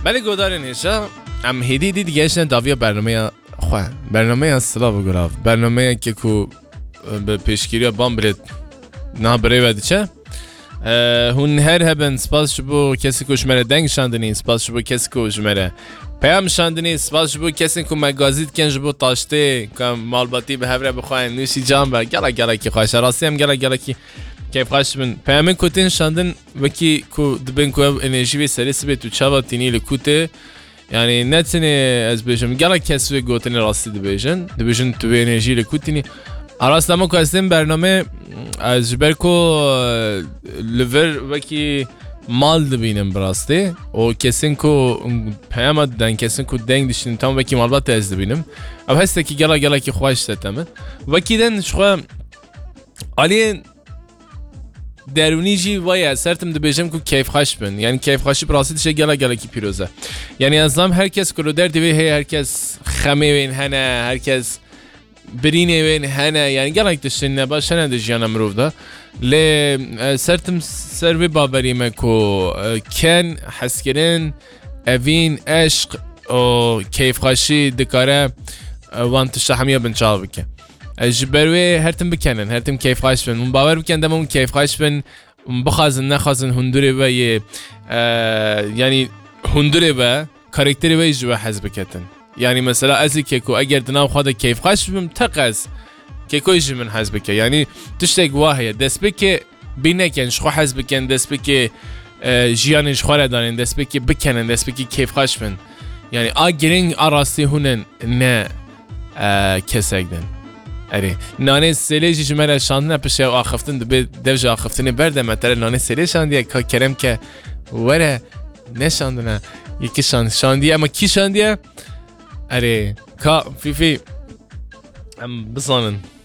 بله گودارین هیچا ام هیدی دیگه ایشن داویا برنامه اصلا بگراف برنامه که کو به پیشگیری بام برید نه برای ودی چه هون هر هبن سپاس شبو کسی که شماره دنگ شاندنی سپاس شبو کسی که شماره پیام شاندنی سپاس شبو کسی که مگازید کن شبو تاشته که مالباتی به هفره بخواین نوشی جام با گلا کی خواهش راستی هم گلا کی کیف خواهش من پیام کوتین شاندن وکی کو دبن کو انرژی به سریس به تو چاوا تینی لکوته یعنی نتنی از بیشم گلا کسی گوتنی راستی دبیشن تو به انرژی لکوتینی راست اما که هستیم برنامه از جبرکو لور وکی مال دبینم براسته و کسین کو پیامد دن کسین کو دنگ دشتن تام وکی مال بات از دبینم اب هسته کی گلا کی خواهش ستمه وکی دن شخوا علی درونی جی وای سرتم دبیجم کو کیف خواهش بن یعنی کیف خواهشی براسته شه گلا کی پیروزه یعنی ازم هر کس کلو در دوی هر کس خمه وین هنه هر کس برینه وین هنه یعنی گلک دشتن نباش هنه دجیانم رو ده لی سرتم سروی باوریمه کو کن حسکرین اوین عشق و کیف خاشی دکاره وانت شحمیه بنچال بکن جبروی هرتم بکنن هرتم کیف خاش بن من باور بکن دم اون کیف خاش بن بخازن نخازن هندوری و یعنی هندوری و کاراکتری و جوا حزب کتن یعنی مثلا ازی کیکو اگر دناو خود کیف خاش بم تقز کیکویش من حزب که یعنی تشتگ واهیه دست بکه بینکنش خو حزب کن دست بکه جیانش خوره دارن دست بکه بکنن دست بکه کیف خاش بن یعنی آگرینگ آراستی هونن نه کسگدن اره نانه سلیجی جمعه شاندن پشه آخفتن دوجه آخفتنی برده مطره نانه سلی شاندیه که کرم که وره نشاندنه یکی شاندیه اما کی شاندیه اره کا فی ام بصانن